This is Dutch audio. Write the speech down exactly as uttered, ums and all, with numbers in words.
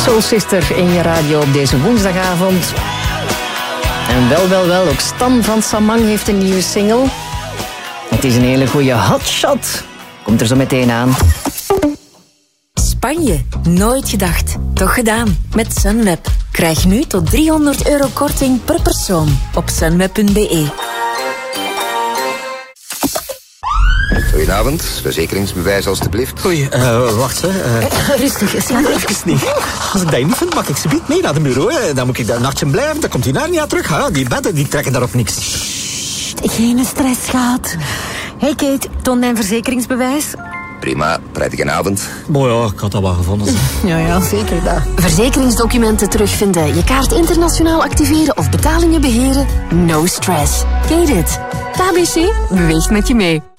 Soul Sister in je radio op deze woensdagavond. En wel, wel, wel, ook Stan van Samang heeft een nieuwe single. Het is een hele goede hotshot. Komt er zo meteen aan. Spanje. Nooit gedacht. Toch gedaan. Met Sunweb. Krijg nu tot driehonderd euro korting per persoon op sunweb punt b e. Goedenavond, verzekeringsbewijs alstublieft. Oei, uh, wacht hè. Uh, Uh, rustig, slaap even niet. Als ik dat niet vind, mag ik ze niet mee naar de bureau. Hè. Dan moet ik daar een nachtje blijven, dan komt hij naar niet terug. Ha. Die bedden die trekken daar op niks. Geen stress, schat. Hey Kate, toon mijn verzekeringsbewijs. Prima, prettige avond. Mooi ja, ik had dat wel gevonden. Ja, ja, zeker dat. Verzekeringsdocumenten terugvinden, je kaart internationaal activeren of betalingen beheren. No stress. Kate it. K B C beweegt met je mee.